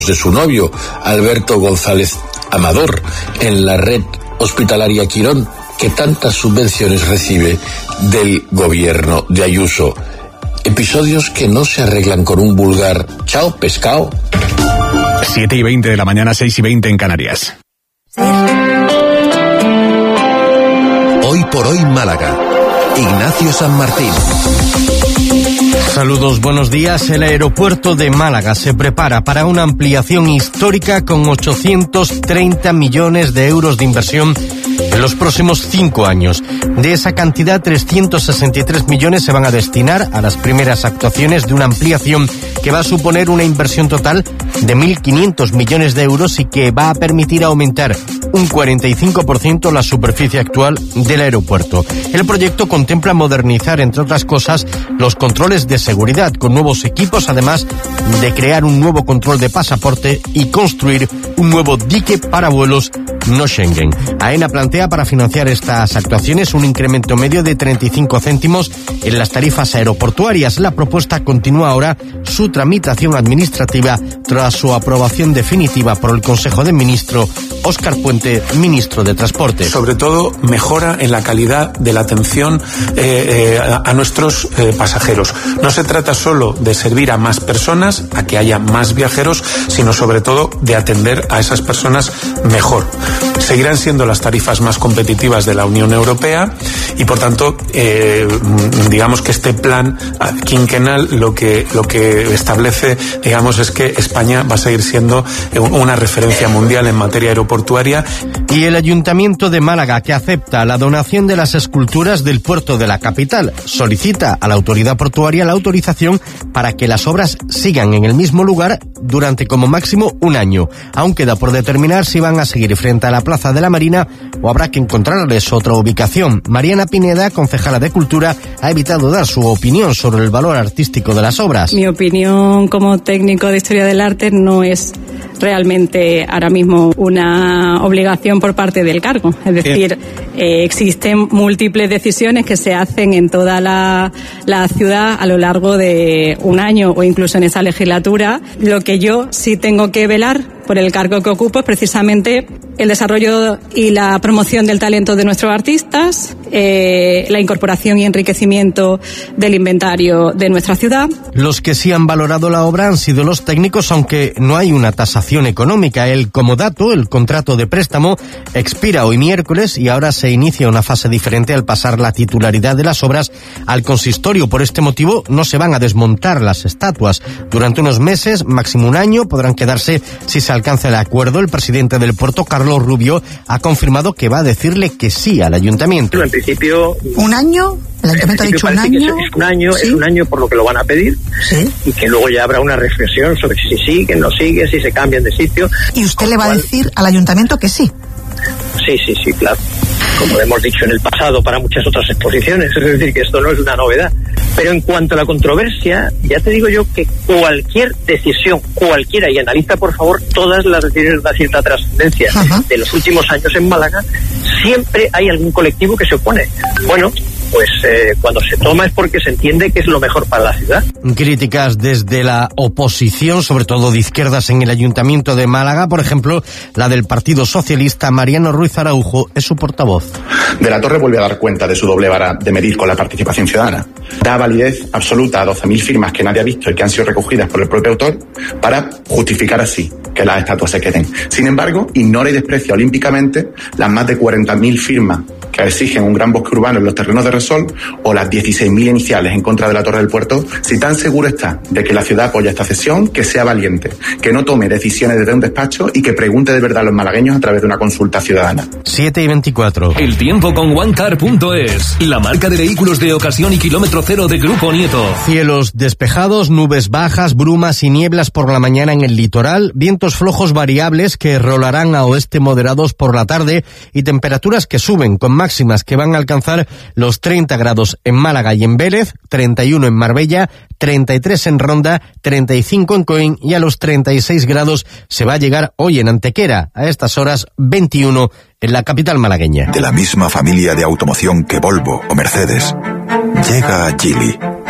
de su novio, Alberto González Amador, en la red hospitalaria Quirón, que tantas subvenciones recibe del gobierno de Ayuso. Episodios que no se arreglan con un vulgar "chao, pescado". 7:20 de la mañana, 6:20 en Canarias. Hoy por hoy Málaga. Ignacio San Martín. Saludos, buenos días. El aeropuerto de Málaga se prepara para una ampliación histórica con 830 millones de euros de inversión en los próximos 5 años. De esa cantidad, 363 millones se van a destinar a las primeras actuaciones de una ampliación que va a suponer una inversión total de 1.500 millones de euros y que va a permitir aumentar un 45% la superficie actual del aeropuerto. El proyecto contempla modernizar, entre otras cosas, los controles de seguridad con nuevos equipos, además de crear un nuevo control de pasaporte y construir un nuevo dique para vuelos no Schengen. AENA plantea para financiar estas actuaciones un incremento medio de 35 céntimos en las tarifas aeroportuarias. La propuesta continúa ahora su tramitación administrativa tras su aprobación definitiva por el Consejo de Ministros. Óscar Puente, ministro de Transporte. Sobre todo, mejora en la calidad de la atención a nuestros pasajeros. No se trata solo de servir a más personas, a que haya más viajeros, sino sobre todo de atender a esas personas mejor. Seguirán siendo las tarifas más competitivas de la Unión Europea y, por tanto, digamos que este plan quinquenal lo que establece, digamos, es que España va a seguir siendo una referencia mundial en materia aeroportuaria. Y el Ayuntamiento de Málaga, que acepta la donación de las esculturas del puerto de la capital, solicita a la autoridad portuaria la autorización para que las obras sigan en el mismo lugar durante como máximo un año. Aún queda por determinar si van a seguir frente a la Plaza de la Marina o habrá que encontrarles otra ubicación. Mariana Pineda, concejala de Cultura, ha evitado dar su opinión sobre el valor artístico de las obras. Mi opinión como técnico de Historia del Arte no es realmente ahora mismo una obligación por parte del cargo. Es decir, existen múltiples decisiones que se hacen en toda la ciudad a lo largo de un año o incluso en esa legislatura. Lo que yo sí tengo que velar por el cargo que ocupo es precisamente el desarrollo y la promoción del talento de nuestros artistas, la incorporación y enriquecimiento del inventario de nuestra ciudad. Los que sí han valorado la obra han sido los técnicos, aunque no hay una tasación económica. El comodato, el contrato de préstamo, expira hoy miércoles y ahora se inicia una fase diferente al pasar la titularidad de las obras al consistorio. Por este motivo no se van a desmontar las estatuas. Durante unos meses, máximo un año, podrán quedarse si se alcanza el acuerdo. El presidente del puerto, Carlos Rubio, ha confirmado que va a decirle que sí al ayuntamiento. En principio... ¿Un año? ¿El ayuntamiento ha dicho un año? Es un año, ¿sí? Es un año por lo que lo van a pedir. ¿Sí? Y que luego ya habrá una reflexión sobre si siguen, no siguen, si se cambian de sitio. ¿Y usted le va a decir al ayuntamiento que sí? Sí, claro. Como hemos dicho en el pasado para muchas otras exposiciones, es decir, que esto no es una novedad. Pero en cuanto a la controversia, ya te digo yo que cualquier decisión, cualquiera, y analiza por favor todas las decisiones de una cierta trascendencia de los últimos años en Málaga, siempre hay algún colectivo que se opone. Bueno, pues cuando se toma es porque se entiende que es lo mejor para la ciudad. Críticas desde la oposición, sobre todo de izquierdas en el Ayuntamiento de Málaga, por ejemplo, la del Partido Socialista. Mariano Ruiz Araujo es su portavoz. De la Torre vuelve a dar cuenta de su doble vara de medir con la participación ciudadana. Da validez absoluta a 12.000 firmas que nadie ha visto y que han sido recogidas por el propio autor para justificar así que las estatuas se queden. Sin embargo, ignora y desprecia olímpicamente las más de 40.000 firmas que exigen un gran bosque urbano en los terrenos de Resol o las 16.000 iniciales en contra de la Torre del Puerto. Si tan seguro está de que la ciudad apoya esta cesión, que sea valiente, que no tome decisiones desde un despacho y que pregunte de verdad a los malagueños a través de una consulta ciudadana. 7:24. El tiempo con OneCar.es, la marca de vehículos de ocasión y kilómetro cero de Grupo Nieto. Cielos despejados, nubes bajas, brumas y nieblas por la mañana en el litoral, vientos flojos variables que rolarán a oeste moderados por la tarde y temperaturas que suben con máximas que van a alcanzar los 30 grados en Málaga y en Vélez, 31 en Marbella, 33 en Ronda, 35 en Coín y a los 36 grados se va a llegar hoy en Antequera, a estas horas 21 en la capital malagueña. De la misma familia de automoción que Volvo o Mercedes, llega Geely,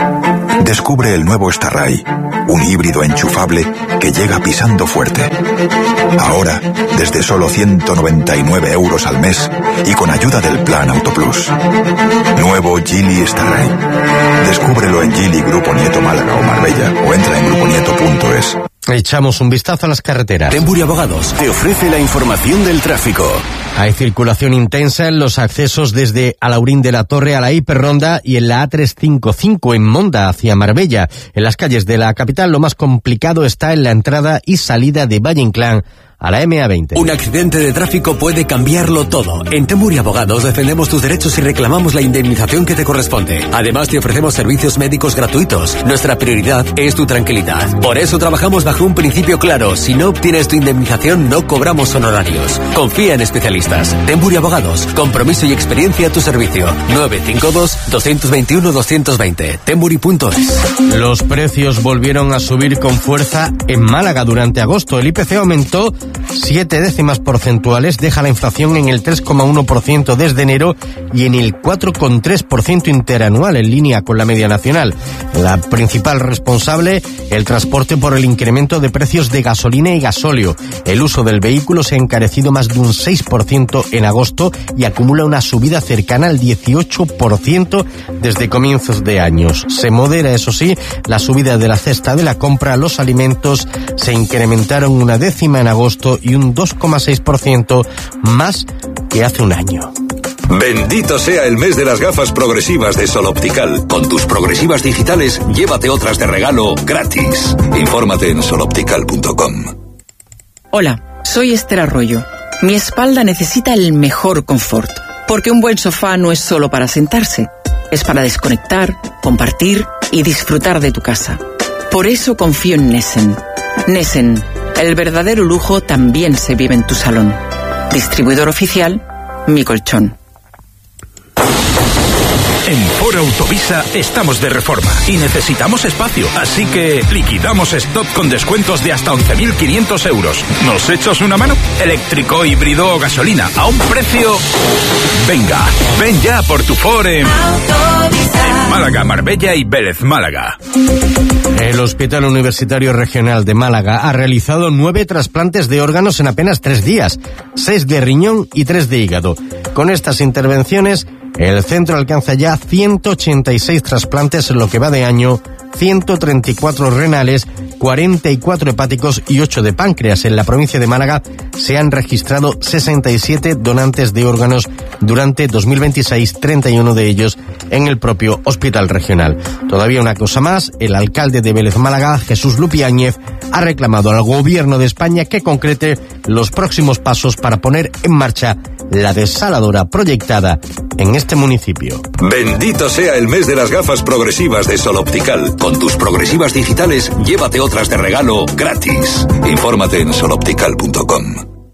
Descubre el nuevo Starray, un híbrido enchufable que llega pisando fuerte. Ahora, desde solo 199 euros al mes y con ayuda del Plan Autoplus. Nuevo Geely Starray. Descúbrelo en Geely Grupo Nieto Málaga o Marbella o entra en gruponieto.es. Echamos un vistazo a las carreteras. Temburi Abogados te ofrece la información del tráfico. Hay circulación intensa en los accesos desde Alaurín de la Torre a la Hiperronda y en la A355 en Monda hacia Marbella. En las calles de la capital lo más complicado está en la entrada y salida de Valle Inclán a la MA20. Un accidente de tráfico puede cambiarlo todo. En Temburi Abogados defendemos tus derechos y reclamamos la indemnización que te corresponde. Además, te ofrecemos servicios médicos gratuitos. Nuestra prioridad es tu tranquilidad. Por eso trabajamos bajo un principio claro. Si no obtienes tu indemnización, no cobramos honorarios. Confía en especialistas. Temburi Abogados. Compromiso y experiencia a tu servicio. 952-221-220. Temburi.es. Los precios volvieron a subir con fuerza en Málaga durante agosto. El IPC aumentó 7 décimas porcentuales, deja la inflación en el 3,1% desde enero y en el 4,3% interanual, en línea con la media nacional. La principal responsable, el transporte por el incremento de precios de gasolina y gasóleo. El uso del vehículo se ha encarecido más de un 6% en agosto y acumula una subida cercana al 18% desde comienzos de años. Se modera, eso sí, la subida de la cesta de la compra. Los alimentos se incrementaron una décima en agosto y un 2,6% más que hace un año. Bendito sea el mes de las gafas progresivas de Sol Optical. Con tus progresivas digitales, llévate otras de regalo gratis. Infórmate en soloptical.com. Hola, soy Esther Arroyo. Mi espalda necesita el mejor confort, porque un buen sofá no es solo para sentarse, es para desconectar, compartir y disfrutar de tu casa. Por eso confío en Nessen. Nessen, el verdadero lujo también se vive en tu salón. Distribuidor oficial, Mi Colchón. En Ford Autovisa estamos de reforma y necesitamos espacio, así que liquidamos stock con descuentos de hasta 11.500 euros. ¿Nos echas una mano? Eléctrico, híbrido o gasolina, a un precio... Venga, ven ya por tu Ford en Málaga, Marbella y Vélez Málaga. El Hospital Universitario Regional de Málaga ha realizado 9 trasplantes de órganos en apenas 3 días, 6 de riñón y 3 de hígado. Con estas intervenciones, el centro alcanza ya 186 trasplantes en lo que va de año, 134 renales, 44 hepáticos y 8 de páncreas. En la provincia de Málaga se han registrado 67 donantes de órganos durante 2026, 31 de ellos en el propio hospital regional. Todavía una cosa más, el alcalde de Vélez Málaga, Jesús Lupiáñez, ha reclamado al gobierno de España que concrete los próximos pasos para poner en marcha la desaladora proyectada en este municipio. Bendito sea el mes de las gafas progresivas de Sol Optical. Con tus progresivas digitales, llévate otras de regalo gratis. Infórmate en soloptical.com.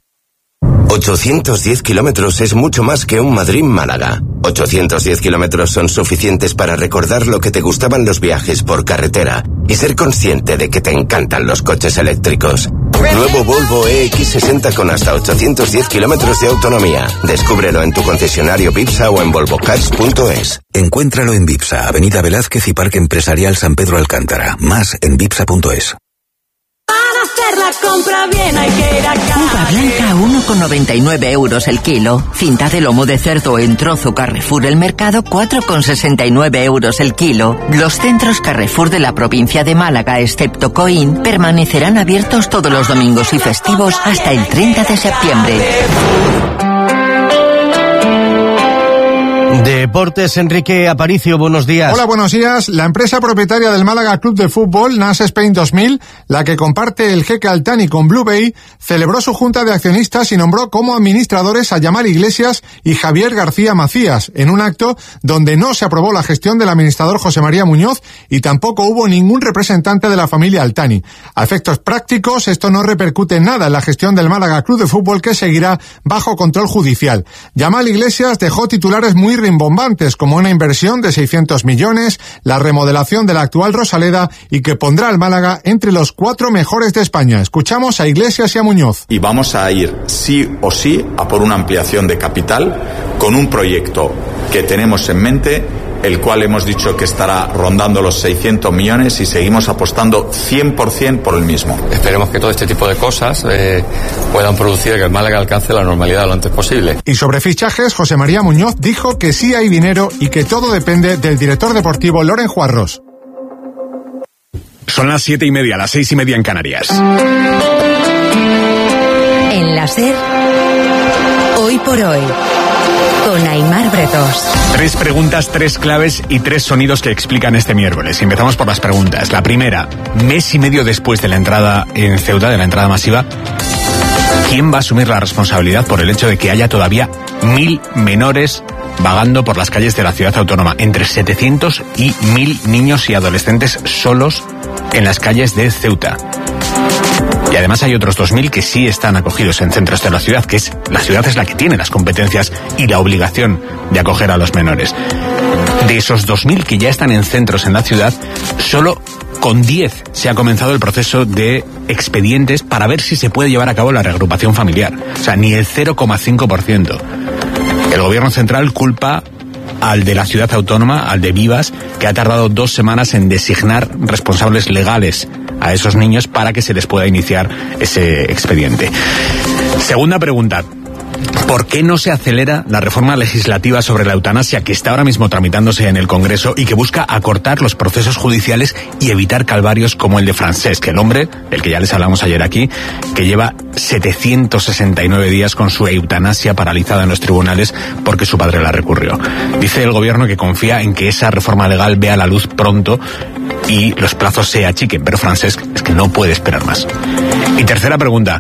810 kilómetros es mucho más que un Madrid-Málaga. 810 kilómetros son suficientes para recordar lo que te gustaban los viajes por carretera y ser consciente de que te encantan los coches eléctricos. Nuevo Volvo EX60 con hasta 810 kilómetros de autonomía. Descúbrelo en tu concesionario Vipsa o en volvocars.es. Encuéntralo en Vipsa, Avenida Velázquez y Parque Empresarial San Pedro Alcántara. Más en vipsa.es. Para hacer la compra bien hay que ir a Uva blanca a 1,99 euros el kilo. Cinta de lomo de cerdo en trozo Carrefour El Mercado, 4,69 euros el kilo. Los centros Carrefour de la provincia de Málaga, excepto Coín, permanecerán abiertos todos los domingos y festivos hasta el 30 de septiembre. Deportes, Enrique Aparicio, buenos días. Hola, buenos días. La empresa propietaria del Málaga Club de Fútbol, NAS Spain 2000, la que comparte el jeque Al Thani con Blue Bay, celebró su junta de accionistas y nombró como administradores a Yamal Iglesias y Javier García Macías, en un acto donde no se aprobó la gestión del administrador José María Muñoz y tampoco hubo ningún representante de la familia Al Thani. A efectos prácticos, esto no repercute en nada en la gestión del Málaga Club de Fútbol, que seguirá bajo control judicial. Yamal Iglesias dejó titulares muy rimbombantes, como una inversión de 600 millones, la remodelación de la actual Rosaleda y que pondrá al Málaga entre los 4 mejores de España. Escuchamos a Iglesias y a Muñoz. Y vamos a ir sí o sí a por una ampliación de capital con un proyecto que tenemos en mente el cual hemos dicho que estará rondando los 600 millones y seguimos apostando 100% por el mismo. Esperemos que todo este tipo de cosas puedan producir que el Málaga alcance la normalidad lo antes posible. Y sobre fichajes, José María Muñoz dijo que sí hay dinero y que todo depende del director deportivo Loren Juarros. Son las 7:30, las 6:30 en Canarias. En la SER, hoy por hoy, con Aimar Bretos. 3 preguntas, 3 claves y 3 sonidos que explican este miércoles. Empezamos por las preguntas. La primera, mes y medio después de la entrada en Ceuta, de la entrada masiva, ¿quién va a asumir la responsabilidad por el hecho de que haya todavía 1.000 menores vagando por las calles de la ciudad autónoma? Entre 700 y 1.000 niños y adolescentes solos en las calles de Ceuta. Y además hay otros 2.000 que sí están acogidos en centros de la ciudad, que es la ciudad es la que tiene las competencias y la obligación de acoger a los menores. De esos 2.000 que ya están en centros en la ciudad, solo con 10 se ha comenzado el proceso de expedientes para ver si se puede llevar a cabo la reagrupación familiar. O sea, ni el 0,5%. El gobierno central culpa al de la ciudad autónoma, al de Vivas, que ha tardado 2 semanas en designar responsables legales a esos niños para que se les pueda iniciar ese expediente. Segunda pregunta. ¿Por qué no se acelera la reforma legislativa sobre la eutanasia que está ahora mismo tramitándose en el Congreso y que busca acortar los procesos judiciales y evitar calvarios como el de Francesc, el hombre, del que ya les hablamos ayer aquí, que lleva 769 días con su eutanasia paralizada en los tribunales porque su padre la recurrió? Dice el gobierno que confía en que esa reforma legal vea la luz pronto y los plazos se achiquen, pero Francesc es que no puede esperar más. Y tercera pregunta.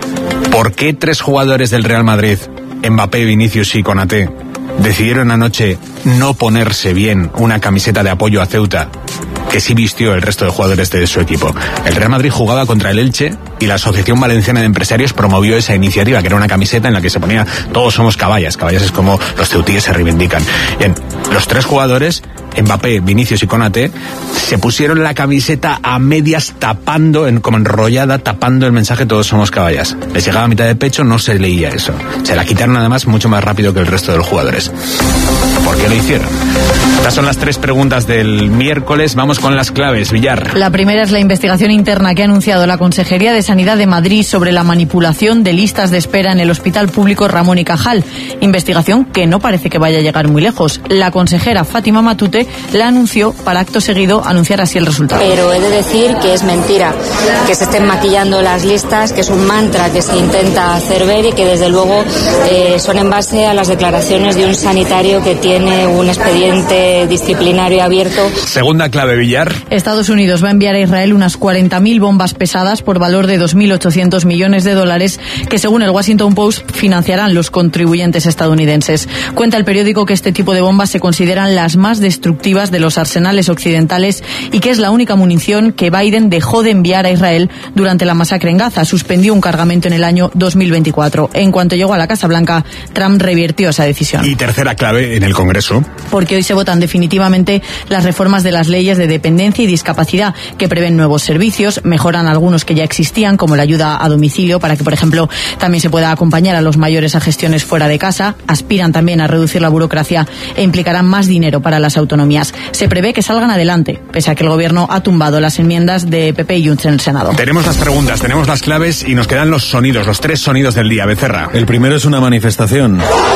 ¿Por qué 3 jugadores del Real Madrid, Mbappé, Vinicius y Konaté, decidieron anoche no ponerse bien una camiseta de apoyo a Ceuta que sí vistió el resto de jugadores de su equipo? El Real Madrid jugaba contra el Elche y la Asociación Valenciana de Empresarios promovió esa iniciativa, que era una camiseta en la que se ponía todos somos caballas. Caballas es como los ceutíes se reivindican. Bien, los 3 jugadores, Mbappé, Vinicius y Konaté, se pusieron la camiseta a medias tapando, como enrollada, tapando el mensaje todos somos caballas. Les llegaba a mitad de pecho, no se leía eso. Se la quitaron además mucho más rápido que el resto de los jugadores. ¿Por qué lo hicieron? Estas son las 3 preguntas del miércoles. Vamos con las claves, Villar. La primera es la investigación interna que ha anunciado la Consejería de Sanidad de Madrid sobre la manipulación de listas de espera en el Hospital Público Ramón y Cajal. Investigación que no parece que vaya a llegar muy lejos. La consejera Fátima Matute la anunció para acto seguido anunciar así el resultado. Pero he de decir que es mentira que se estén maquillando las listas, que es un mantra que se intenta hacer ver y que desde luego son en base a las declaraciones de un sanitario que tiene un expediente disciplinario abierto. Segunda clave, Villar. Estados Unidos va a enviar a Israel unas 40.000 bombas pesadas por valor de 2.800 millones de dólares que, según el Washington Post, financiarán los contribuyentes estadounidenses. Cuenta el periódico que este tipo de bombas se consideran las más destructivas de los arsenales occidentales y que es la única munición que Biden dejó de enviar a Israel durante la masacre en Gaza. Suspendió un cargamento en el año 2024. En cuanto llegó a la Casa Blanca, Trump revirtió esa decisión. Y tercera clave en el Congreso. Porque hoy se votan definitivamente las reformas de las leyes de dependencia y discapacidad que prevén nuevos servicios, mejoran algunos que ya existían, como la ayuda a domicilio, para que, por ejemplo, también se pueda acompañar a los mayores a gestiones fuera de casa. Aspiran también a reducir la burocracia e implicarán más dinero para las autonomías. Se prevé que salgan adelante, pese a que el Gobierno ha tumbado las enmiendas de PP y Junts en el Senado. Tenemos las preguntas, tenemos las claves y nos quedan los sonidos, los 3 sonidos del día. Becerra. El primero es una manifestación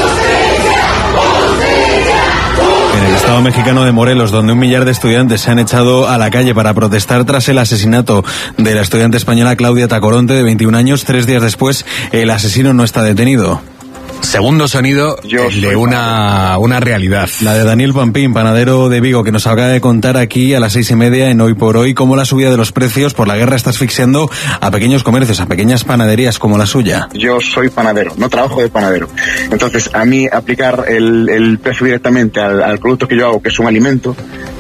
en el estado mexicano de Morelos, donde 1 millar de estudiantes se han echado a la calle para protestar tras el asesinato de la estudiante española Claudia Tacoronte, de 21 años. 3 días después, el asesino no está detenido. Segundo sonido de una realidad. La de Daniel Pampín, panadero de Vigo, que nos acaba de contar aquí a las 6:30 en Hoy por Hoy cómo la subida de los precios por la guerra está asfixiando a pequeños comercios, a pequeñas panaderías como la suya. Yo soy panadero, no trabajo de panadero. Entonces, a mí aplicar el precio directamente al producto que yo hago, que es un alimento,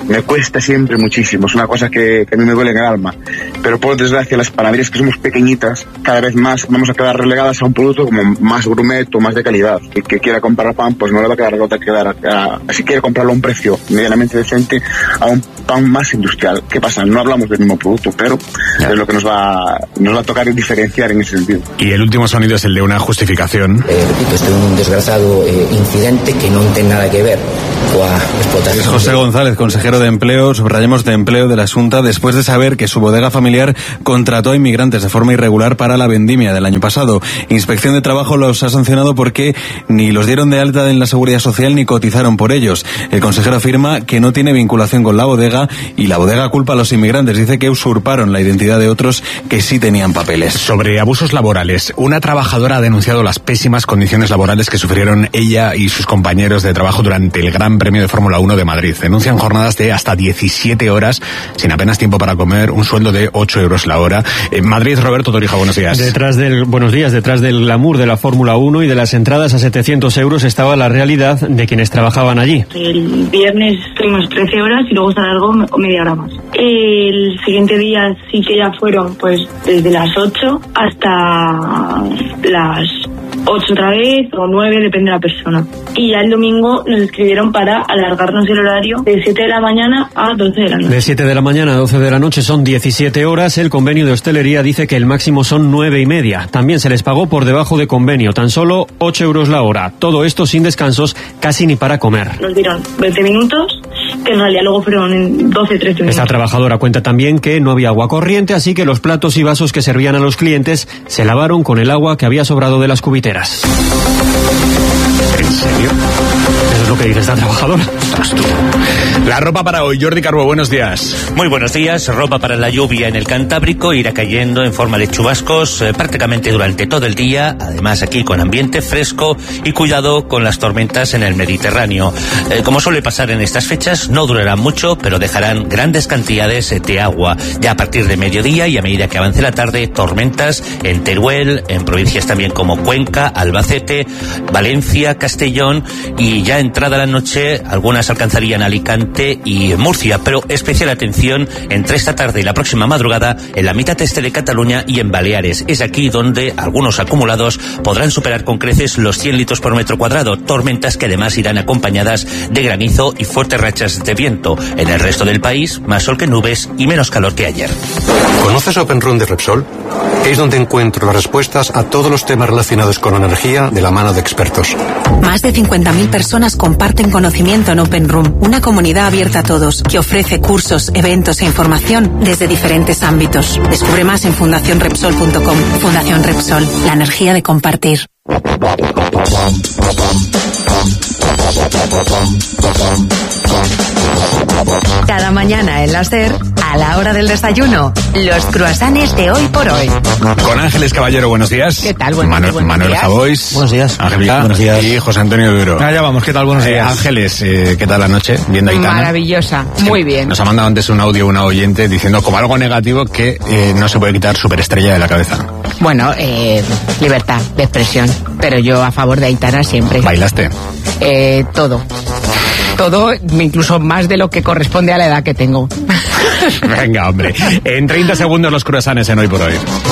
Me cuesta siempre muchísimo, es una cosa que a mí me duele en el alma. Pero por desgracia las panaderías que somos pequeñitas, cada vez más vamos a quedar relegadas a un producto como más gourmet o más de calidad. El que quiera comprar pan, pues no le va a quedar si quiere comprarlo a un precio medianamente decente, a un pan más industrial. ¿Qué pasa? No hablamos del mismo producto, pero es lo que nos va a tocar diferenciar en ese sentido. Y el último sonido es el de una justificación. Repito, esto es un desgraciado incidente que no tiene nada que ver con la explotación. Es José González, consejero de Empleo, subrayamos de Empleo de la Xunta, después de saber que su bodega familiar contrató a inmigrantes de forma irregular para la vendimia del año pasado. Inspección de Trabajo los ha sancionado porque ni los dieron de alta en la Seguridad Social ni cotizaron por ellos. El consejero afirma que no tiene vinculación con la bodega y la bodega culpa a los inmigrantes. Dice que usurparon la identidad de otros que sí tenían papeles. Sobre abusos laborales, una trabajadora ha denunciado las pésimas condiciones laborales que sufrieron ella y sus compañeros de trabajo durante el Gran Premio de Fórmula 1 de Madrid. Denuncian jornadas de hasta 17 horas, sin apenas tiempo para comer, un sueldo de 8 euros la hora. En Madrid, Roberto Torija, buenos días. Buenos días. Detrás del glamour de la Fórmula 1 y de las entradas a 700 euros estaba la realidad de quienes trabajaban allí. El viernes estuvimos 13 horas y luego se alargó media hora más. El siguiente día sí que ya fueron pues desde las 8 hasta las 8 otra vez o 9, depende de la persona. Y ya el domingo nos escribieron para alargarnos el horario de 7 de la mañana a 12 de la noche. De 7 de la mañana a 12 de la noche son 17 horas. El convenio de hostelería dice que el máximo son 9:30. También se les pagó por debajo de convenio, tan solo 8 euros la hora. Todo esto sin descansos, casi ni para comer. Nos dieron 20 minutos, que en realidad luego fueron 12, 13 minutos. Esta trabajadora cuenta también que no había agua corriente, así que los platos y vasos que servían a los clientes se lavaron con el agua que había sobrado de las cubiteras. ¿En serio? Eso es lo que dice esta trabajadora. La ropa para hoy, Jordi Carbo, buenos días. Muy buenos días. Ropa para la lluvia en el Cantábrico, irá cayendo en forma de chubascos prácticamente durante todo el día, además aquí con ambiente fresco y cuidado con las tormentas en el Mediterráneo. Como suele pasar en estas fechas, no durarán mucho, pero dejarán grandes cantidades de agua. Ya a partir de mediodía y a medida que avance la tarde, tormentas en Teruel, en provincias también como Cuenca, Albacete, Valencia, Castellón, y ya entrada la noche algunas alcanzarían Alicante y Murcia, pero especial atención entre esta tarde y la próxima madrugada en la mitad este de Cataluña y en Baleares. Es aquí donde algunos acumulados podrán superar con creces los 100 litros por metro cuadrado, tormentas que además irán acompañadas de granizo y fuertes rachas de viento. En el resto del país, más sol que nubes y menos calor que ayer. ¿Conoces Open Room de Repsol? Es donde encuentro las respuestas a todos los temas relacionados con energía de la mano de expertos. Más de 50.000 personas comparten conocimiento en Open Room, una comunidad abierta a todos que ofrece cursos, eventos e información desde diferentes ámbitos. Descubre más en fundacionrepsol.com. Fundación Repsol, la energía de compartir. Cada mañana en la SER, a la hora del desayuno, los croissants de Hoy por Hoy. Con Ángeles Caballero, buenos días. ¿Qué tal? Buenos Manuel días. Javois. Buenos días. Ángelita. Buenos días. Y José Antonio Duro. Allá vamos, ¿qué tal? Buenos días. Ángeles, ¿qué tal la noche? Viendo a Aitana. Maravillosa, muy bien. Nos ha mandado antes un audio una oyente diciendo como algo negativo que no se puede quitar Superestrella de la cabeza. Bueno, libertad de expresión, pero yo a favor de Aitana siempre. ¿Bailaste? Todo, incluso más de lo que corresponde a la edad que tengo. Venga, hombre. En 30 segundos los croissants en Hoy por Hoy.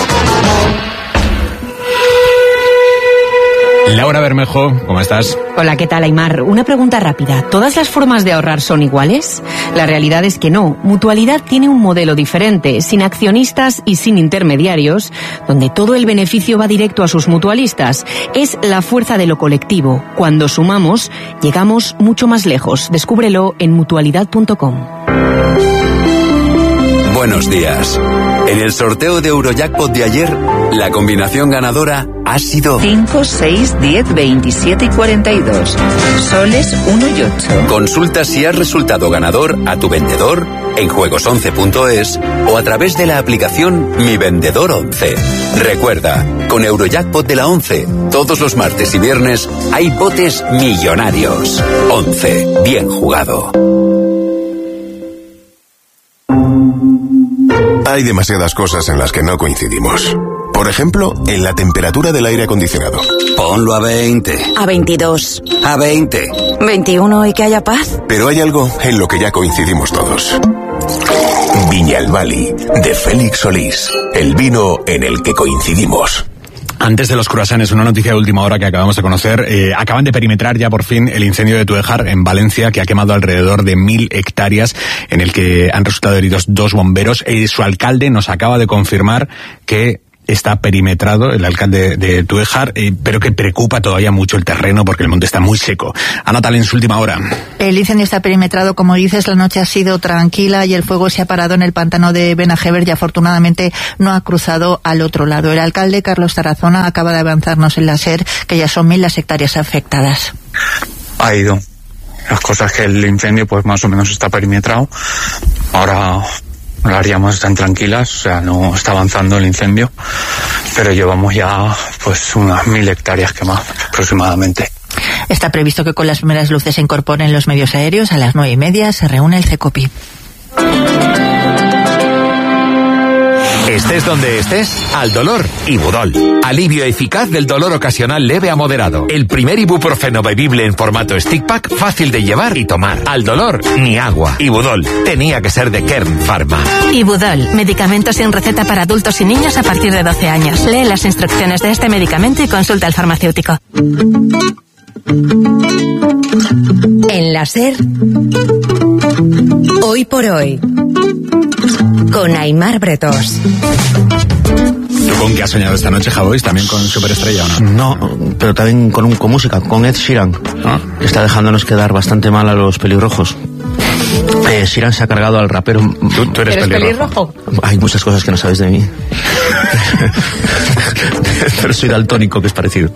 Laura Bermejo, ¿cómo estás? Hola, ¿qué tal, Aimar? Una pregunta rápida. ¿Todas las formas de ahorrar son iguales? La realidad es que no. Mutualidad tiene un modelo diferente, sin accionistas y sin intermediarios, donde todo el beneficio va directo a sus mutualistas. Es la fuerza de lo colectivo. Cuando sumamos, llegamos mucho más lejos. Descúbrelo en mutualidad.com. Buenos días. En el sorteo de Eurojackpot de ayer, la combinación ganadora ha sido 5, 6, 10, 27 y 42. Soles 1 y 8. Consulta si has resultado ganador a tu vendedor en juegos11.es o a través de la aplicación Mi Vendedor 11. Recuerda, con Eurojackpot de la 11, todos los martes y viernes hay botes millonarios. 11. Bien jugado. Hay demasiadas cosas en las que no coincidimos. Por ejemplo, en la temperatura del aire acondicionado. Ponlo a 20. A 22. A 20. 21 y que haya paz. Pero hay algo en lo que ya coincidimos todos. Viñalbali, de Félix Solís. El vino en el que coincidimos. Antes de los croissants, una noticia de última hora que acabamos de conocer. Acaban de perimetrar ya por fin el incendio de Tuejar en Valencia, que ha quemado alrededor de 1.000 hectáreas, en el que han resultado heridos 2 bomberos. Su alcalde nos acaba de confirmar que está perimetrado, el alcalde de Tuejar, pero que preocupa todavía mucho el terreno porque el monte está muy seco. Ana Tal, en su última hora. El incendio está perimetrado, como dices, la noche ha sido tranquila y el fuego se ha parado en el pantano de Benajever y afortunadamente no ha cruzado al otro lado. El alcalde, Carlos Tarazona, acaba de avanzarnos en la SER que ya son 1.000 las hectáreas afectadas. Ha ido. Las cosas que el incendio pues más o menos está perimetrado. Ahora las llamas están tranquilas, o sea, no está avanzando el incendio, pero llevamos ya pues unas 1.000 hectáreas quemadas aproximadamente. Está previsto que con las primeras luces se incorporen los medios aéreos. A las 9:30 se reúne el CECOPI. Estés donde estés, al dolor, Ibudol. Alivio eficaz del dolor ocasional leve a moderado. El primer ibuprofeno bebible en formato stick pack, fácil de llevar y tomar. Al dolor, ni agua. Ibudol, tenía que ser de Kern Pharma. Ibudol, medicamento sin receta para adultos y niños a partir de 12 años. Lee las instrucciones de este medicamento y consulta al farmacéutico. En la SER, Hoy por Hoy, con Aimar Bretós. ¿Tú con qué has soñado esta noche, Javois? ¿También con Superestrella o no? No, pero también con música, con Ed Sheeran, que está dejándonos quedar bastante mal a los pelirrojos. Sheeran se ha cargado al rapero. ¿Tú eres pelirrojo? Hay muchas cosas que no sabéis de mí. Pero soy daltónico, que es parecido.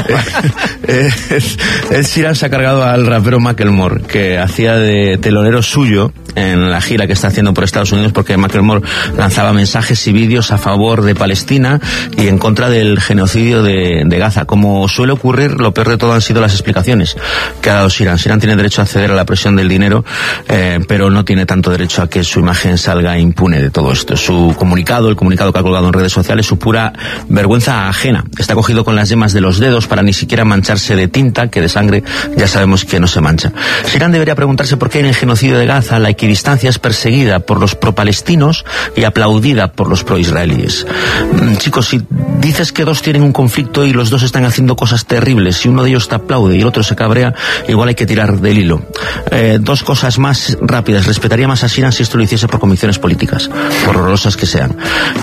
Ed Sheeran se ha cargado al rapero Macklemore, que hacía de telonero suyo en la gira que está haciendo por Estados Unidos, porque Macklemore lanzaba mensajes y vídeos a favor de Palestina y en contra del genocidio de Gaza. Como suele ocurrir, lo peor de todo han sido las explicaciones que ha dado Sheeran. Sheeran tiene derecho a acceder a la presión del dinero, pero no tiene tanto derecho a que su imagen salga impune de todo esto. Su comunicado, el comunicado que ha colgado en redes sociales, su pura vergüenza ajena. Está cogido con las yemas de los dedos para ni siquiera mancharse de tinta, que de sangre ya sabemos que no se mancha. Sheeran debería preguntarse por qué en el genocidio de Gaza la equidistancia es perseguida por los pro-palestinos y aplaudida por los pro-israelíes. Chicos, si dices que dos tienen un conflicto y los dos están haciendo cosas terribles, si uno de ellos te aplaude y el otro se cabrea, igual hay que tirar del hilo. Dos cosas más rápidas. Respetaría más a Sheeran si esto lo hiciese por convicciones políticas, por horrorosas que sean,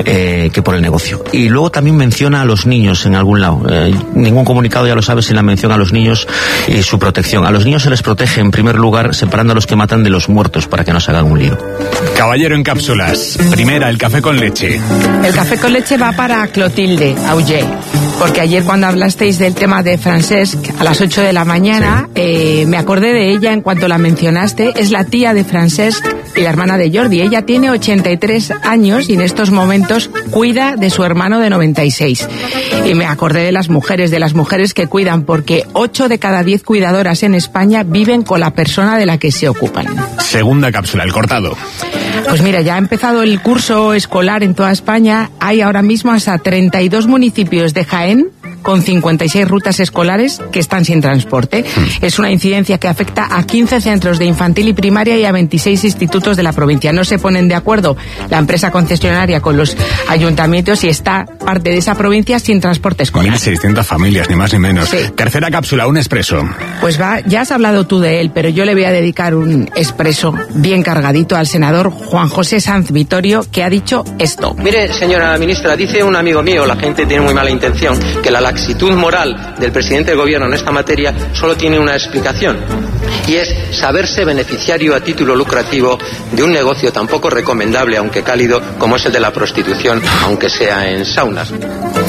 que por el negocio. Y luego también menciona a los niños en algún lado. Ningún comunicado, ya lo sabes, sin la mención a los niños y su protección. A los niños se les protege en primer lugar separando a los que matan de los muertos para que no se hagan un lío. Caballero en cápsulas. Primera, el café con leche. El café con leche va para Clotilde Auger, porque ayer cuando hablasteis del tema de Francesc a las 8 de la mañana, sí, me acordé de ella en cuanto la mencionaste. Es la tía de Francesc y la hermana de Jordi. Ella tiene 83 años y en estos momentos cuida de su hermano de 96. Y me acordé de las mujeres que cuidan, porque 8 de cada 10 cuidadoras en España viven con la persona de la que se ocupan. Segunda cápsula, el cortado. Pues mira, ya ha empezado el curso escolar en toda España. Hay ahora mismo hasta 32 municipios de Jaén con 56 rutas escolares que están sin transporte. Es una incidencia que afecta a 15 centros de infantil y primaria y a 26 institutos de la provincia. No se ponen de acuerdo la empresa concesionaria con los ayuntamientos y está parte de esa provincia sin transporte escolar. 1.600 familias, ni más ni menos. Sí. Tercera cápsula, un expreso. Pues ya has hablado tú de él, pero yo le voy a dedicar un expreso bien cargadito al senador Juan José Sanz Vittorio, que ha dicho esto. Mire, señora ministra, dice un amigo mío, la gente tiene muy mala intención, que la laxitud moral del presidente del gobierno en esta materia solo tiene una explicación, y es saberse beneficiario a título lucrativo de un negocio tan poco recomendable, aunque cálido, como es el de la prostitución, aunque sea en saunas.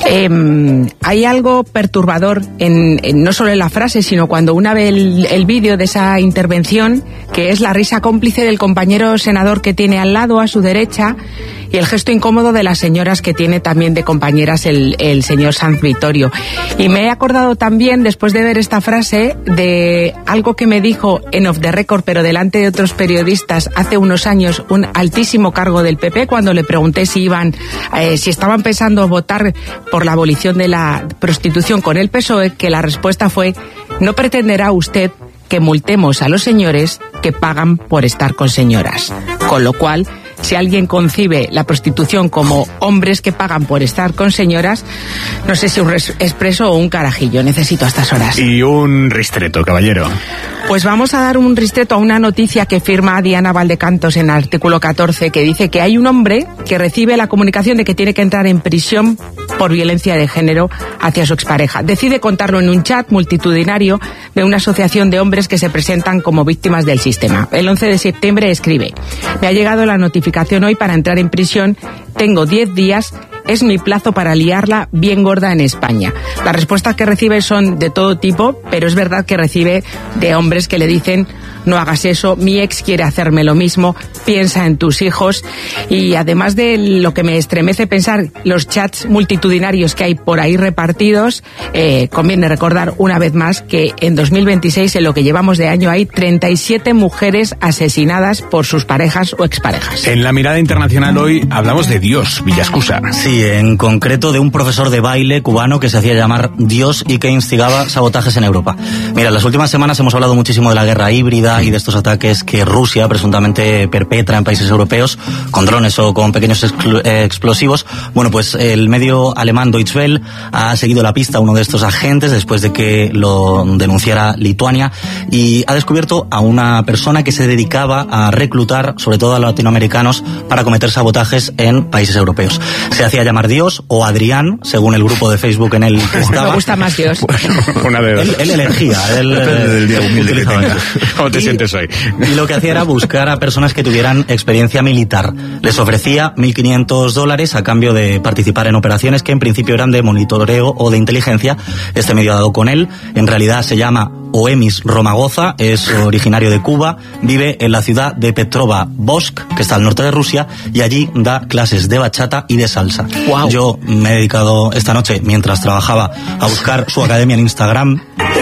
Hay algo perturbador no solo en la frase, sino cuando una ve el vídeo de esa intervención, que es la risa cómplice del compañero senador que tiene al lado, a su derecha, y el gesto incómodo de las señoras que tiene también de compañeras el señor Sanz Vittorio. Y me he acordado también, después de ver esta frase, de algo que me dijo en Off the Record, pero delante de otros periodistas, hace unos años, un altísimo cargo del PP, cuando le pregunté si estaban pensando votar por la abolición de la prostitución con el PSOE, que la respuesta fue: no pretenderá usted que multemos a los señores que pagan por estar con señoras. Con lo cual, si alguien concibe la prostitución como hombres que pagan por estar con señoras, no sé si un expreso o un carajillo necesito a estas horas. Y un ristreto, caballero. Pues vamos a dar un ristreto a una noticia que firma Diana Valdecantos en el artículo 14, que dice que hay un hombre que recibe la comunicación de que tiene que entrar en prisión por violencia de género hacia su expareja. Decide contarlo en un chat multitudinario de una asociación de hombres que se presentan como víctimas del sistema. El 11 de septiembre escribe: me ha llegado la notificación hoy para entrar en prisión, tengo 10 días, es mi plazo para liarla bien gorda en España. Las respuestas que recibe son de todo tipo, pero es verdad que recibe de hombres que le dicen: no hagas eso, mi ex quiere hacerme lo mismo, piensa en tus hijos. Y además de lo que me estremece pensar, los chats multitudinarios que hay por ahí repartidos, conviene recordar una vez más que en 2026, en lo que llevamos de año, hay 37 mujeres asesinadas por sus parejas o exparejas. En la mirada internacional hoy hablamos de Dios, Villascusa. Sí, en concreto de un profesor de baile cubano que se hacía llamar Dios y que instigaba sabotajes en Europa. Mira, en las últimas semanas hemos hablado muchísimo de la guerra híbrida y de estos ataques que Rusia presuntamente perpetra en países europeos con drones o con pequeños explosivos. Bueno, pues el medio alemán Deutsche Welle ha seguido la pista a uno de estos agentes después de que lo denunciara Lituania y ha descubierto a una persona que se dedicaba a reclutar sobre todo a latinoamericanos para cometer sabotajes en países europeos. Se hacía llamar Dios o Adrián, según el grupo de Facebook en el que estaba. Me gusta más Dios. Una de dos. Él elegía. Depende del día humilde que tengas. ¿Cómo te sientes hoy? Y lo que hacía era buscar a personas que tuvieran experiencia militar. Les ofrecía $1.500 a cambio de participar en operaciones que en principio eran de monitoreo o de inteligencia. Este medio ha dado con él. En realidad se llama Oemis Romagoza, es originario de Cuba, vive en la ciudad de Petrova Bosk, que está al norte de Rusia, y allí da clases de bachata y de salsa. Wow. Yo me he dedicado esta noche, mientras trabajaba, a buscar su academia en Instagram.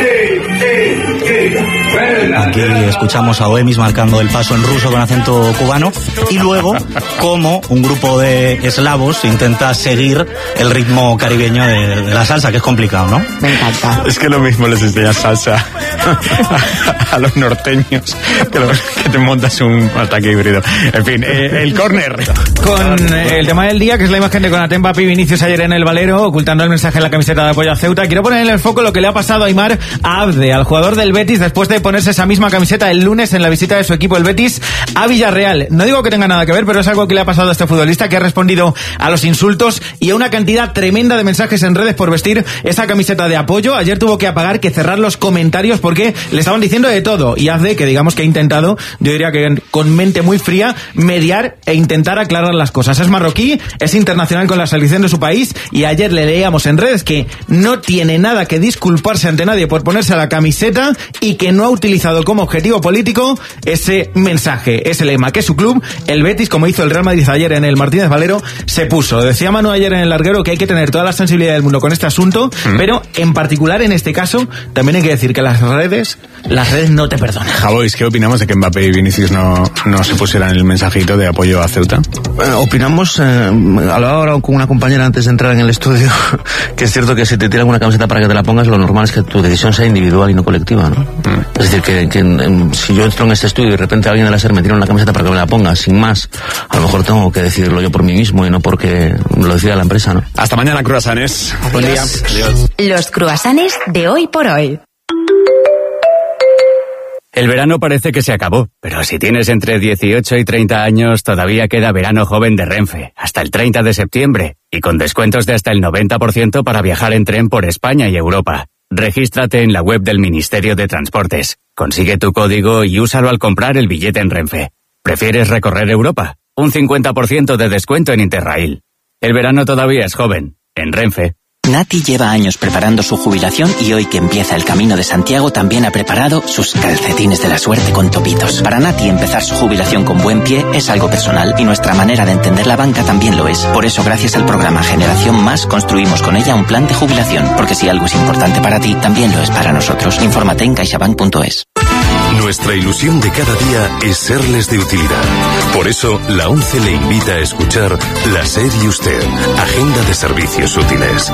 Aquí escuchamos a Oemis marcando el paso en ruso con acento cubano y luego cómo un grupo de eslavos intenta seguir el ritmo caribeño de la salsa, que es complicado, ¿no? Me encanta. Es que lo mismo les enseñas salsa a los norteños que te montas un ataque híbrido. En fin, el córner. Con el tema del día, que es la imagen de Konaté, Mbappé y Vinicius ayer en el Valero, ocultando el mensaje en la camiseta de apoyo a Ceuta. Quiero poner en el foco lo que le ha pasado a Aimar Abde, al jugador del Betis, después de ponerse esa misma camiseta el lunes en la visita de su equipo, el Betis, a Villarreal. No digo que tenga nada que ver, pero es algo que le ha pasado a este futbolista, que ha respondido a los insultos y a una cantidad tremenda de mensajes en redes por vestir esa camiseta de apoyo. Ayer tuvo que apagar, que cerrar los comentarios porque le estaban diciendo de todo. Y Abde, que digamos que ha intentado, yo diría que con mente muy fría, mediar e intentar aclarar las cosas. Es marroquí, es internacional con la selección de su país y ayer le leíamos en redes que no tiene nada que disculparse ante nadie por ponerse la camiseta y que no ha utilizado como objetivo político ese mensaje, ese lema, que su club, el Betis, como hizo el Real Madrid ayer en el Martínez Valero, se puso. Decía Manu ayer en el larguero que hay que tener toda la sensibilidad del mundo con este asunto, pero en particular en este caso también hay que decir que las redes no te perdonan. Javois, ¿qué opinamos de que Mbappé y Vinicius no se pusieran el mensajito de apoyo a Ceuta? Opinamos, hablaba ahora con una compañera antes de entrar en el estudio, que es cierto que si te tiran una camiseta para que te la pongas, lo normal es que tu decisión sea individual y no colectiva, ¿no? Es decir, que si yo entro en este estudio y de repente alguien de la SER me tira una camiseta para que me la ponga, sin más, a lo mejor tengo que decidirlo yo por mí mismo y no porque lo decida la empresa, ¿no? Hasta mañana, croissants. Buen día. Adiós. Los croissants de hoy por hoy. El verano parece que se acabó, pero si tienes entre 18 y 30 años, todavía queda verano joven de Renfe, hasta el 30 de septiembre, y con descuentos de hasta el 90% para viajar en tren por España y Europa. Regístrate en la web del Ministerio de Transportes, consigue tu código y úsalo al comprar el billete en Renfe. ¿Prefieres recorrer Europa? Un 50% de descuento en Interrail. El verano todavía es joven, en Renfe. Nati lleva años preparando su jubilación y hoy que empieza el Camino de Santiago también ha preparado sus calcetines de la suerte con topitos. Para Nati empezar su jubilación con buen pie es algo personal y nuestra manera de entender la banca también lo es. Por eso gracias al programa Generación Más construimos con ella un plan de jubilación, porque si algo es importante para ti, también lo es para nosotros. Infórmate en caixabank.es. Nuestra ilusión de cada día es serles de utilidad. Por eso, la ONCE le invita a escuchar La SER y Usted, Agenda de Servicios Útiles.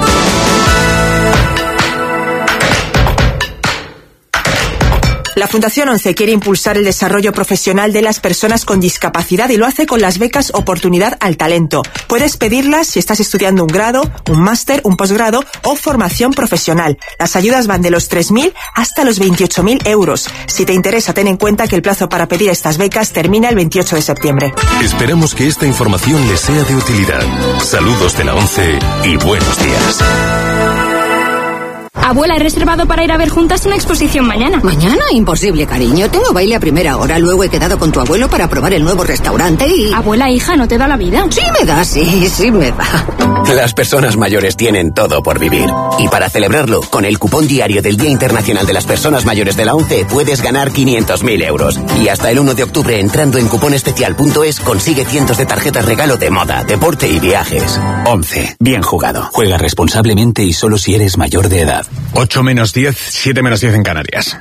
La Fundación ONCE quiere impulsar el desarrollo profesional de las personas con discapacidad y lo hace con las becas Oportunidad al Talento. Puedes pedirlas si estás estudiando un grado, un máster, un posgrado o formación profesional. Las ayudas van de los 3.000 hasta los 28.000 euros. Si te interesa, ten en cuenta que el plazo para pedir estas becas termina el 28 de septiembre. Esperamos que esta información les sea de utilidad. Saludos de la ONCE y buenos días. Abuela, he reservado para ir a ver juntas una exposición mañana. ¿Mañana? Imposible, cariño. Tengo baile a primera hora. Luego he quedado con tu abuelo para probar el nuevo restaurante y... Abuela, hija, ¿no te da la vida? Sí me da, sí me da. Las personas mayores tienen todo por vivir. Y para celebrarlo, con el cupón diario del Día Internacional de las Personas Mayores de la ONCE puedes ganar 500.000 euros. Y hasta el 1 de octubre, entrando en cuponespecial.es, consigue cientos de tarjetas regalo de moda, deporte y viajes. ONCE. Bien jugado. Juega responsablemente y solo si eres mayor de edad. 8 menos 10, 7 menos 10 en Canarias.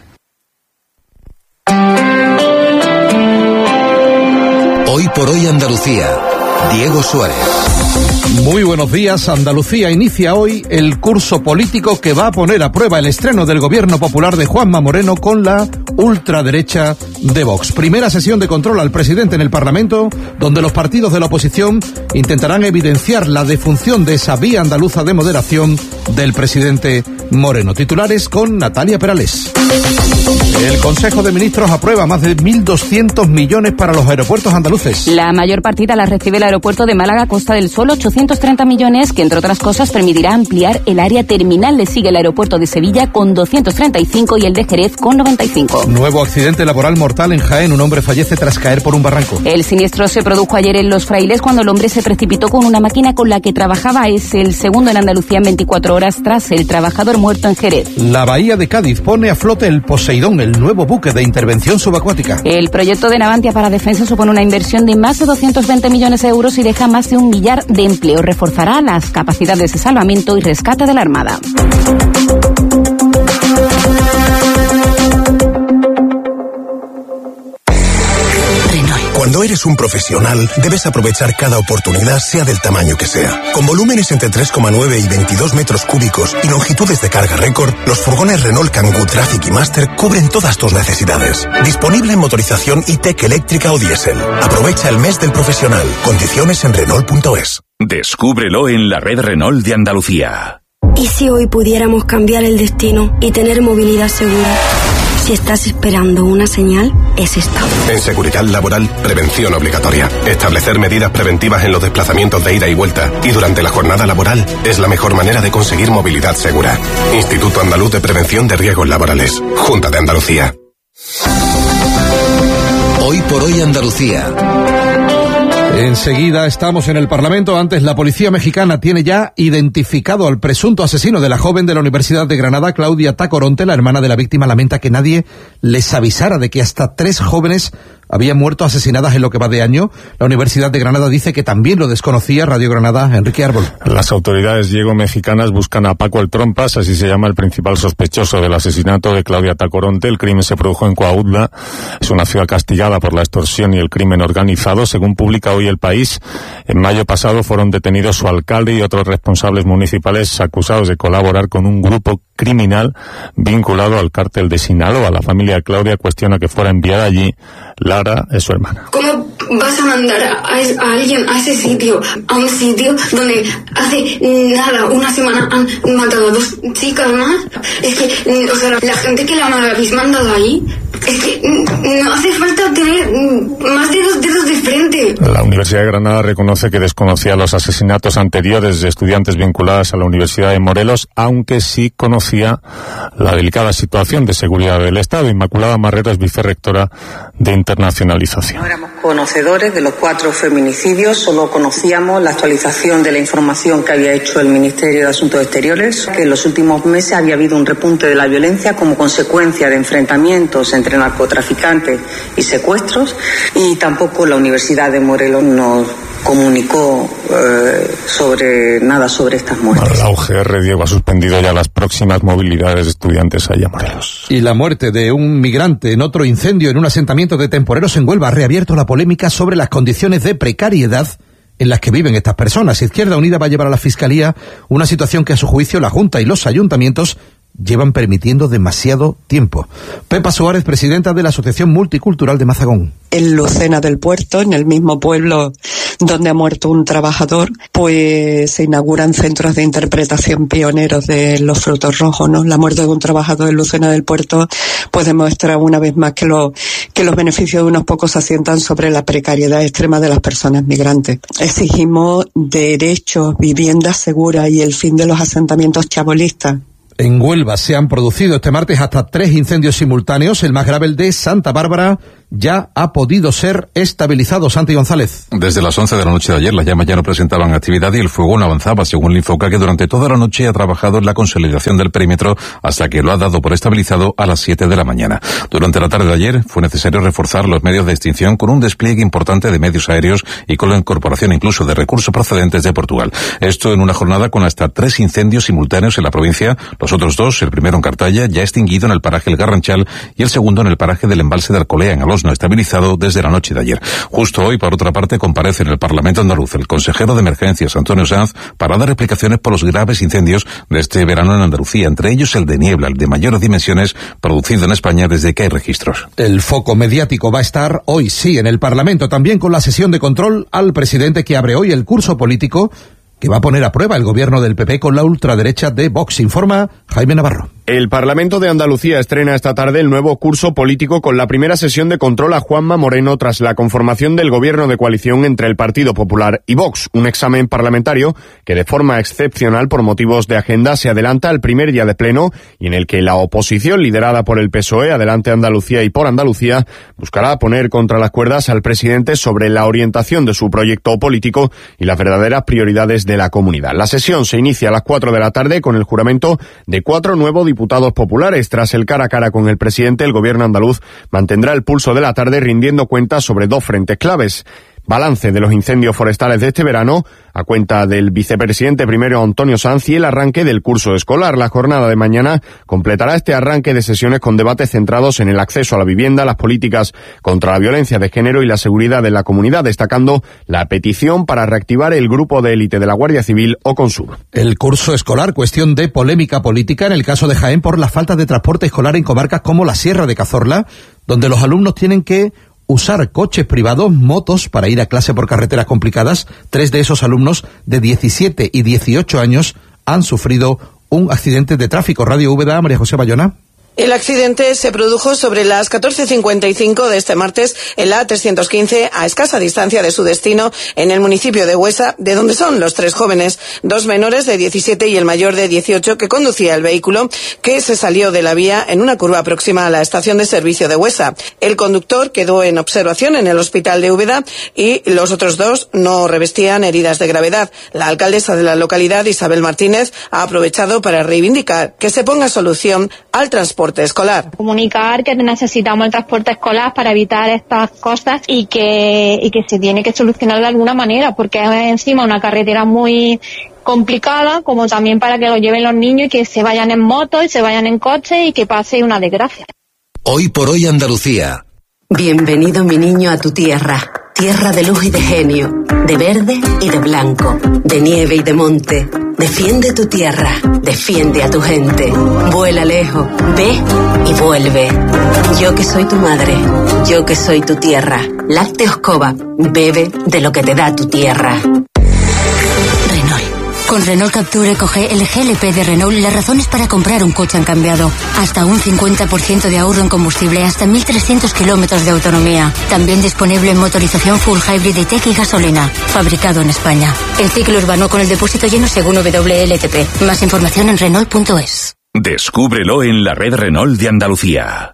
Hoy por hoy Andalucía. Diego Suárez. Muy buenos días. Andalucía inicia hoy el curso político que va a poner a prueba el estreno del gobierno popular de Juanma Moreno con la ultraderecha de Vox. Primera sesión de control al presidente en el Parlamento, donde los partidos de la oposición intentarán evidenciar la defunción de esa vía andaluza de moderación del presidente Moreno. Titulares con Natalia Perales. El Consejo de Ministros aprueba más de 1.200 millones para los aeropuertos andaluces. La mayor partida la recibe el aeropuerto de Málaga, Costa del Sol, 830 millones, que entre otras cosas permitirá ampliar el área terminal. Le sigue el aeropuerto de Sevilla con 235 y el de Jerez con 95. Nuevo accidente laboral mortal en Jaén. Un hombre fallece tras caer por un barranco. El siniestro se produjo ayer en Los Frailes cuando el hombre se precipitó con una máquina con la que trabajaba. Es el segundo en Andalucía en 24 horas tras el trabajador muerto en Jerez. La bahía de Cádiz pone a flote el Poseidón, el nuevo buque de intervención subacuática. El proyecto de Navantia para defensa supone una inversión de más de 220 millones de euros y deja más de 1 millar de empleo. Reforzará las capacidades de salvamento y rescate de la Armada. Cuando eres un profesional, debes aprovechar cada oportunidad, sea del tamaño que sea. Con volúmenes entre 3,9 y 22 metros cúbicos y longitudes de carga récord, los furgones Renault Kangoo Traffic y Master cubren todas tus necesidades. Disponible en motorización e-tech eléctrica o diésel. Aprovecha el mes del profesional. Condiciones en Renault.es. Descúbrelo en la red Renault de Andalucía. ¿Y si hoy pudiéramos cambiar el destino y tener movilidad segura? Si estás esperando una señal, es esta. En seguridad laboral, prevención obligatoria. Establecer medidas preventivas en los desplazamientos de ida y vuelta y durante la jornada laboral es la mejor manera de conseguir movilidad segura. Instituto Andaluz de Prevención de Riesgos Laborales. Junta de Andalucía. Hoy por hoy Andalucía. Enseguida estamos en el Parlamento. Antes, la policía mexicana tiene ya identificado al presunto asesino de la joven de la Universidad de Granada, Claudia Tacoronte. La hermana de la víctima lamenta que nadie les avisara de que hasta 3 jóvenes habían muerto asesinadas en lo que va de año. La Universidad de Granada dice que también lo desconocía. Radio Granada, Enrique Árbol. Las autoridades mexicanas buscan a Paco el Trompas, así se llama el principal sospechoso del asesinato de Claudia Tacoronte. El crimen se produjo en Coahuila. Es una ciudad castigada por la extorsión y el crimen organizado. Según publica hoy El País, en mayo pasado fueron detenidos su alcalde y otros responsables municipales acusados de colaborar con un grupo criminal vinculado al cártel de Sinaloa. La familia de Claudia cuestiona que fuera enviada allí. Lara es su hermana. ¿Cómo vas a mandar a alguien a ese sitio, a un sitio donde hace nada, una semana han matado a 2 chicas más? Es que, o sea, la gente que la habéis mandado ahí, Es que no hace falta tener más de 2 dedos de frente. La Universidad de Granada reconoce que desconocía los asesinatos anteriores de estudiantes vinculadas a la Universidad de Morelos, aunque sí conocía la delicada situación de seguridad del Estado. Inmaculada Marrero es vicerrectora de Internacionalización. No éramos conocedores de los 4 feminicidios, solo conocíamos la actualización de la información que había hecho el Ministerio de Asuntos Exteriores, que en los últimos meses había habido un repunte de la violencia como consecuencia de enfrentamientos entre narcotraficantes y secuestros, y tampoco la Universidad de Morelos nos comunicó sobre estas muertes. La UGR, Diego, ha suspendido ya las próximas movilidades de estudiantes allá a Morelos. Y la muerte de un migrante en otro incendio en un asentamiento de temporeros en Huelva ha reabierto la polémica sobre las condiciones de precariedad en las que viven estas personas. Izquierda Unida va a llevar a la Fiscalía una situación que a su juicio la Junta y los ayuntamientos llevan permitiendo demasiado tiempo. Pepa Suárez, presidenta de la Asociación Multicultural de Mazagón. En Lucena del Puerto, en el mismo pueblo donde ha muerto un trabajador, pues se inauguran centros de interpretación pioneros de los frutos rojos, ¿no? La muerte de un trabajador en Lucena del Puerto pues demuestra una vez más que los beneficios de unos pocos se asientan sobre la precariedad extrema de las personas migrantes. Exigimos derechos, viviendas seguras y el fin de los asentamientos chabolistas. En Huelva se han producido este martes hasta 3 incendios simultáneos. El más grave, el de Santa Bárbara, ya ha podido ser estabilizado. Santi González. Desde las 11 de la noche de ayer las llamas ya no presentaban actividad y el fuego no avanzaba, según el Infoca, que durante toda la noche ha trabajado en la consolidación del perímetro hasta que lo ha dado por estabilizado a las 7 de la mañana. Durante la tarde de ayer fue necesario reforzar los medios de extinción con un despliegue importante de medios aéreos y con la incorporación incluso de recursos procedentes de Portugal. Esto en una jornada con hasta 3 incendios simultáneos en la provincia. Los otros 2, el primero en Cartaya, ya extinguido en el paraje El Garranchal, y el segundo en el paraje del embalse de Alcolea, en Alosno, estabilizado desde la noche de ayer. Justo hoy, por otra parte, comparece en el Parlamento andaluz el consejero de Emergencias, Antonio Sanz, para dar explicaciones por los graves incendios de este verano en Andalucía, entre ellos el de Niebla, el de mayores dimensiones, producido en España desde que hay registros. El foco mediático va a estar hoy sí en el Parlamento, también con la sesión de control al presidente que abre hoy el curso político que va a poner a prueba el gobierno del PP con la ultraderecha de Vox, informa Jaime Navarro. El Parlamento de Andalucía estrena esta tarde el nuevo curso político con la primera sesión de control a Juanma Moreno tras la conformación del gobierno de coalición entre el Partido Popular y Vox. Un examen parlamentario que de forma excepcional por motivos de agenda se adelanta al primer día de pleno y en el que la oposición liderada por el PSOE, Adelante Andalucía y Por Andalucía, buscará poner contra las cuerdas al presidente sobre la orientación de su proyecto político y las verdaderas prioridades de la comunidad. La sesión se inicia a las 4 de la tarde con el juramento de 4 nuevos diputados populares. Tras el cara a cara con el presidente, el gobierno andaluz mantendrá el pulso de la tarde rindiendo cuentas sobre 2 frentes claves. Balance de los incendios forestales de este verano, a cuenta del vicepresidente primero Antonio Sanz, y el arranque del curso escolar. La jornada de mañana completará este arranque de sesiones con debates centrados en el acceso a la vivienda, las políticas contra la violencia de género y la seguridad de la comunidad, destacando la petición para reactivar el grupo de élite de la Guardia Civil o Consur. El curso escolar, cuestión de polémica política en el caso de Jaén por la falta de transporte escolar en comarcas como la Sierra de Cazorla, donde los alumnos tienen que usar coches privados, motos, para ir a clase por carreteras complicadas. 3 de esos alumnos de 17 y 18 años han sufrido un accidente de tráfico. Radio Úbeda, María José Bayona. El accidente se produjo sobre las 14:55 de este martes en la A315, a escasa distancia de su destino, en el municipio de Huesa, de donde son los 3 jóvenes, 2 menores de 17 y el mayor de 18, que conducía el vehículo, que se salió de la vía en una curva próxima a la estación de servicio de Huesa. El conductor quedó en observación en el hospital de Úbeda y los otros 2 no revestían heridas de gravedad. La alcaldesa de la localidad, Isabel Martínez, ha aprovechado para reivindicar que se ponga solución al transporte escolar. Comunicar que necesitamos el transporte escolar para evitar estas cosas y que se tiene que solucionar de alguna manera, porque es encima una carretera muy complicada, como también para que lo lleven los niños y que se vayan en moto y se vayan en coche y que pase una desgracia. Hoy por hoy Andalucía. Bienvenido, mi niño, a tu tierra. Tierra de luz y de genio, de verde y de blanco, de nieve y de monte. Defiende tu tierra, defiende a tu gente. Vuela lejos, ve y vuelve. Yo que soy tu madre, yo que soy tu tierra. Lácteos Cova, bebe de lo que te da tu tierra. Con Renault Capture Eco-G, el GLP de Renault, las razones para comprar un coche han cambiado. Hasta un 50% de ahorro en combustible, hasta 1.300 kilómetros de autonomía. También disponible en motorización full hybrid de tech y gasolina. Fabricado en España. En ciclo urbano con el depósito lleno según WLTP. Más información en Renault.es. Descúbrelo en la red Renault de Andalucía.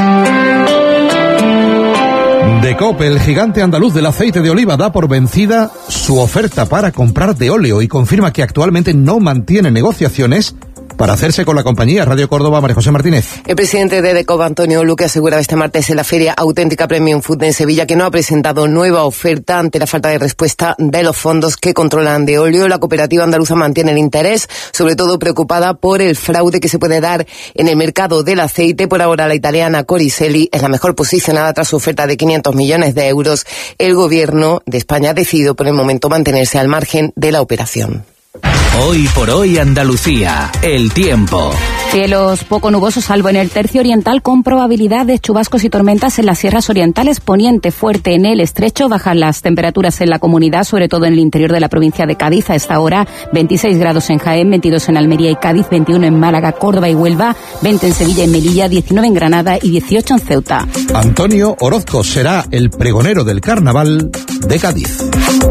Decop, el gigante andaluz del aceite de oliva, da por vencida su oferta para comprar de óleo y confirma que actualmente no mantiene negociaciones para hacerse con la compañía. Radio Córdoba, María José Martínez. El presidente de Decop, Antonio Luque, aseguraba este martes en la feria Auténtica Premium Food en Sevilla que no ha presentado nueva oferta ante la falta de respuesta de los fondos que controlan de óleo. La cooperativa andaluza mantiene el interés, sobre todo preocupada por el fraude que se puede dar en el mercado del aceite. Por ahora, la italiana Coricelli es la mejor posicionada tras su oferta de 500 millones de euros. El gobierno de España ha decidido por el momento mantenerse al margen de la operación. Hoy por hoy Andalucía, el tiempo. Cielos poco nubosos, salvo en el tercio oriental, con probabilidad de chubascos y tormentas en las sierras orientales, poniente fuerte en el estrecho. Bajan las temperaturas en la comunidad, sobre todo en el interior de la provincia de Cádiz. A esta hora, 26 grados en Jaén, 22 en Almería y Cádiz, 21 en Málaga, Córdoba y Huelva, 20 en Sevilla y Melilla, 19 en Granada y 18 en Ceuta. Antonio Orozco será el pregonero del carnaval de Cádiz.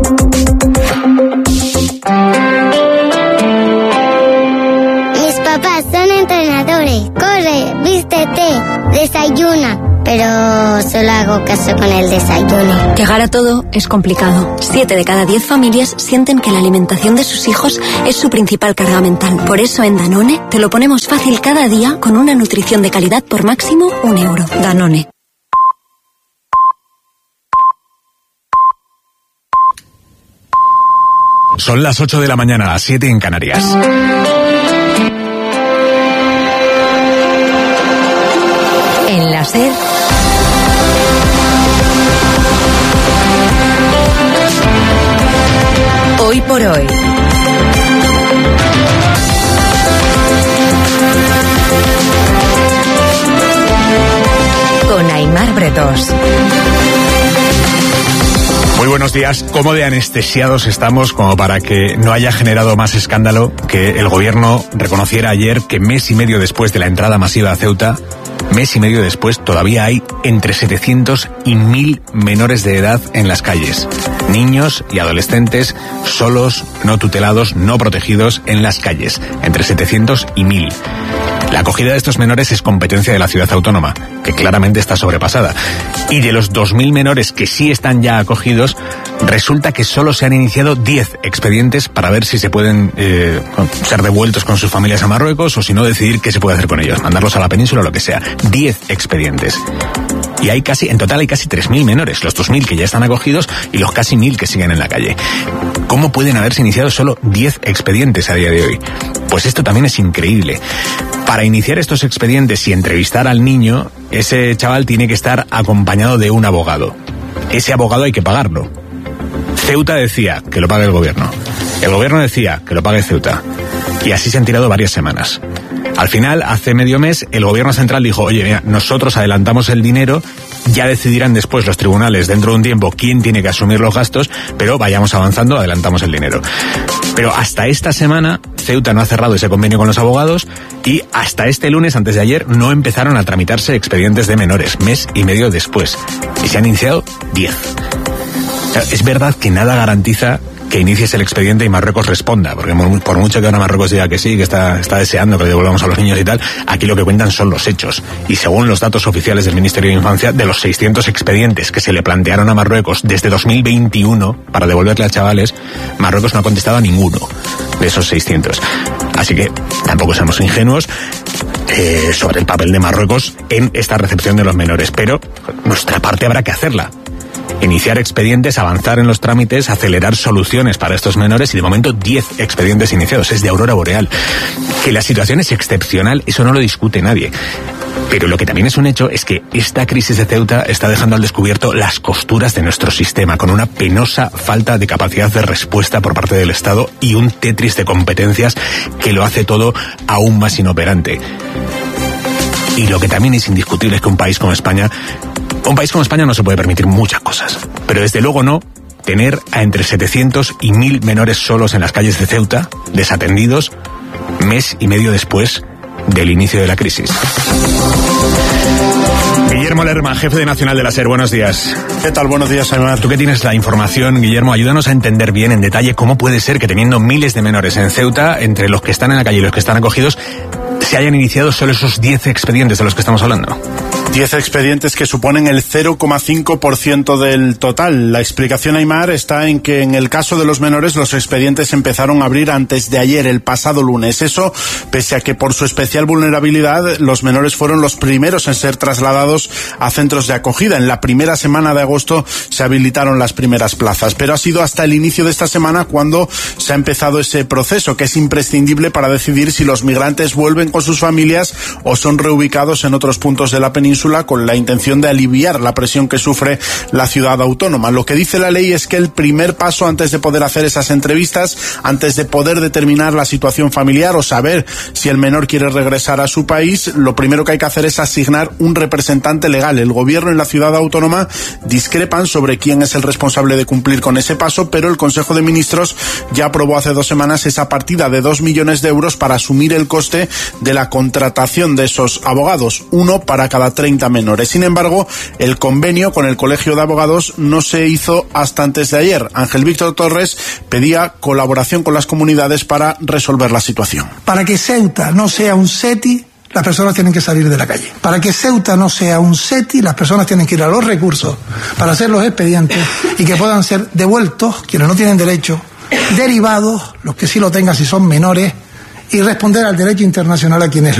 Papás son entrenadores. Corre, vístete, desayuna. Pero solo hago caso con el desayuno. Llegar a todo es complicado. 7 de cada 10 familias sienten que la alimentación de sus hijos es su principal carga mental. Por eso en Danone te lo ponemos fácil cada día con una nutrición de calidad por máximo €1. Danone. Son las 8 de la mañana, las 7 en Canarias. En la SER, Hoy por hoy. Con Aimar Bretos. Muy buenos días. ¿Cómo de anestesiados estamos como para que no haya generado más escándalo que el gobierno reconociera ayer que mes y medio después de la entrada masiva a Ceuta, mes y medio después, todavía hay entre 700 y 1000 menores de edad en las calles? Niños y adolescentes solos, no tutelados, no protegidos en las calles. Entre 700 y 1000. La acogida de estos menores es competencia de la ciudad autónoma, que claramente está sobrepasada. Y de los 2000 menores que sí están ya acogidos, resulta que solo se han iniciado 10 expedientes para ver si se pueden ser devueltos con sus familias a Marruecos o si no decidir qué se puede hacer con ellos, mandarlos a la península o lo que sea. 10 expedientes. Y hay en total hay casi 3000 menores, los 2000 que ya están acogidos y los casi 1000 que siguen en la calle. ¿Cómo pueden haberse iniciado solo 10 expedientes a día de hoy? Pues esto también es increíble. Para iniciar estos expedientes y entrevistar al niño, ese chaval tiene que estar acompañado de un abogado. Ese abogado hay que pagarlo. Ceuta decía que lo pague el gobierno. El gobierno decía que lo pague Ceuta. Y así se han tirado varias semanas. Al final, hace medio mes, el gobierno central dijo, oye, mira, nosotros adelantamos el dinero, ya decidirán después los tribunales dentro de un tiempo quién tiene que asumir los gastos, pero vayamos avanzando, adelantamos el dinero. Pero hasta esta semana, Ceuta no ha cerrado ese convenio con los abogados y hasta este lunes, antes de ayer, no empezaron a tramitarse expedientes de menores, mes y medio después. Y se han iniciado 10. Es verdad que nada garantiza que inicies el expediente y Marruecos responda, porque por mucho que ahora Marruecos diga que sí, que está deseando que le devolvamos a los niños y tal, aquí lo que cuentan son los hechos. Y según los datos oficiales del Ministerio de Infancia, de los 600 expedientes que se le plantearon a Marruecos desde 2021 para devolverle a chavales, Marruecos no ha contestado a ninguno de esos 600. Así que tampoco seamos ingenuos sobre el papel de Marruecos en esta recepción de los menores, pero nuestra parte habrá que hacerla. Iniciar expedientes, avanzar en los trámites, acelerar soluciones para estos menores y de momento 10 expedientes iniciados. Es de aurora boreal. Que la situación es excepcional, eso no lo discute nadie. Pero lo que también es un hecho es que esta crisis de Ceuta está dejando al descubierto las costuras de nuestro sistema, con una penosa falta de capacidad de respuesta por parte del Estado y un Tetris de competencias que lo hace todo aún más inoperante. Y lo que también es indiscutible es que un país como España no se puede permitir muchas cosas, pero desde luego no tener a entre 700 y 1000 menores solos en las calles de Ceuta, desatendidos, mes y medio después del inicio de la crisis. Guillermo Lerma, jefe de Nacional de la SER, buenos días. ¿Qué tal? Buenos días, Aymar. Tú que tienes la información, Guillermo, ayúdanos a entender bien en detalle cómo puede ser que teniendo miles de menores en Ceuta, entre los que están en la calle y los que están acogidos, se hayan iniciado solo esos 10 expedientes de los que estamos hablando. 10 expedientes que suponen el 0,5% del total. La explicación, Aymar, está en que en el caso de los menores los expedientes empezaron a abrir antes de ayer, el pasado lunes. Eso, pese a que por su especial vulnerabilidad los menores fueron los primeros en ser trasladados a centros de acogida. En la primera semana de agosto se habilitaron las primeras plazas, pero ha sido hasta el inicio de esta semana cuando se ha empezado ese proceso, que es imprescindible para decidir si los migrantes vuelven con sus familias o son reubicados en otros puntos de la península, con la intención de aliviar la presión que sufre la ciudad autónoma. Lo que dice la ley es que el primer paso antes de poder hacer esas entrevistas, antes de poder determinar la situación familiar o saber si el menor quiere regresar a su país, lo primero que hay que hacer es asignar un representante legal. El gobierno y la ciudad autónoma discrepan sobre quién es el responsable de cumplir con ese paso, pero el Consejo de Ministros ya aprobó hace 2 semanas esa partida de 2 millones de euros para asumir el coste de la contratación de esos abogados, uno para cada 30 menores. Sin embargo, el convenio con el Colegio de Abogados no se hizo hasta antes de ayer. Ángel Víctor Torres pedía colaboración con las comunidades para resolver la situación. Para que Ceuta no sea un SETI, las personas tienen que salir de la calle. Para que Ceuta no sea un SETI, las personas tienen que ir a los recursos para hacer los expedientes y que puedan ser devueltos quienes no tienen derecho, derivados los que sí lo tengan si son menores, y responder al derecho internacional a quienes